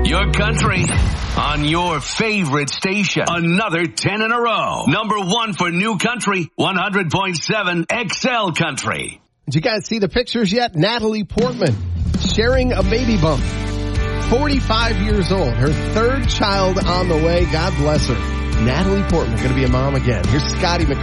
Your country on your favorite station. Another 10 in a row. Number 1 for New Country, 100.7 XL Country. Did you guys see the pictures yet? Natalie Portman sharing a baby bump. 45 years old. Her third child on the way. God bless her. Natalie Portman going to be a mom again. Here's Scotty McCoy.